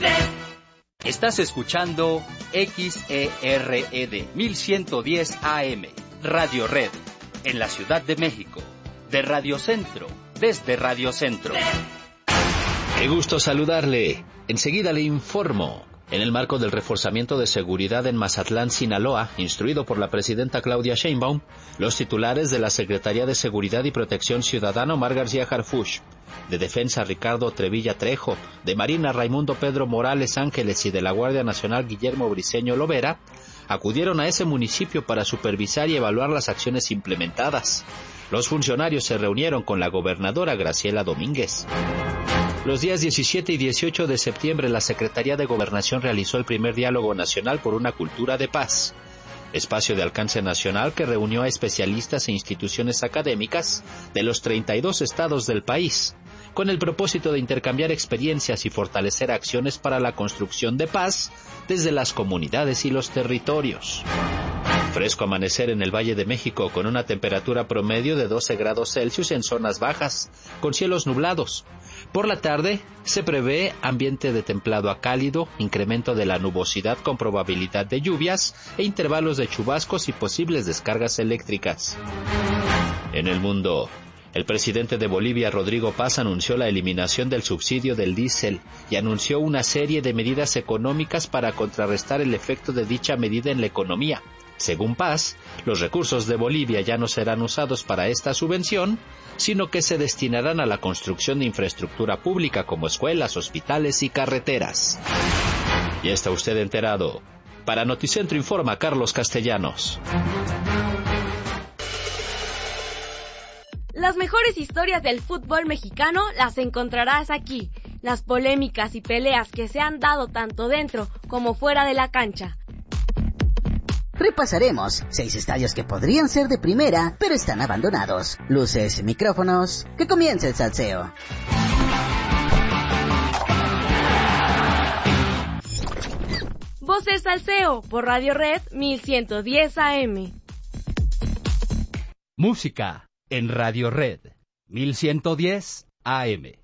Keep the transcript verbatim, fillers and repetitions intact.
Estás escuchando X E R E D mil ciento diez A M, Radio Red, en la Ciudad de México, de Radio Centro, desde Radio Centro. Qué gusto saludarle. Enseguida le informo. En el marco del reforzamiento de seguridad en Mazatlán, Sinaloa, instruido por la presidenta Claudia Sheinbaum, los titulares de la Secretaría de Seguridad y Protección Ciudadana Omar García Harfuch, de Defensa Ricardo Trevilla Trejo, de Marina Raimundo Pedro Morales Ángeles y de la Guardia Nacional Guillermo Briceño Lovera, acudieron a ese municipio para supervisar y evaluar las acciones implementadas. Los funcionarios se reunieron con la gobernadora Graciela Domínguez. Los días diecisiete y dieciocho de septiembre, la Secretaría de Gobernación realizó el primer Diálogo Nacional por una Cultura de Paz, espacio de alcance nacional que reunió a especialistas e instituciones académicas de los treinta y dos estados del país, con el propósito de intercambiar experiencias y fortalecer acciones para la construcción de paz desde las comunidades y los territorios. Fresco amanecer en el Valle de México con una temperatura promedio de doce grados Celsius en zonas bajas, con cielos nublados. Por la tarde se prevé ambiente de templado a cálido, incremento de la nubosidad con probabilidad de lluvias e intervalos de chubascos y posibles descargas eléctricas. En el mundo, el presidente de Bolivia, Rodrigo Paz, anunció la eliminación del subsidio del diésel y anunció una serie de medidas económicas para contrarrestar el efecto de dicha medida en la economía. Según Paz, los recursos de Bolivia ya no serán usados para esta subvención, sino que se destinarán a la construcción de infraestructura pública como escuelas, hospitales y carreteras. Ya está usted enterado. Para Noticentro informa Carlos Castellanos. Las mejores historias del fútbol mexicano las encontrarás aquí. Las polémicas y peleas que se han dado tanto dentro como fuera de la cancha. Repasaremos seis estadios que podrían ser de primera, pero están abandonados. Luces y micrófonos, que comience el salseo. Voces Salseo por Radio Red mil ciento diez A M. Música en Radio Red mil ciento diez A M.